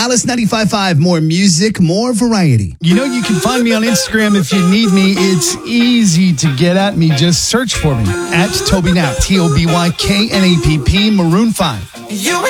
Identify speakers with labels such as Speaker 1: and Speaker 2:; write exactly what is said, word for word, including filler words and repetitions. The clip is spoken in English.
Speaker 1: Alice ninety-five point five, more music, more variety.
Speaker 2: You know, you can find me on Instagram if you need me. It's easy to get at me. Just search for me at Toby Knapp, T O B Y K N A P P, Maroon five.
Speaker 3: You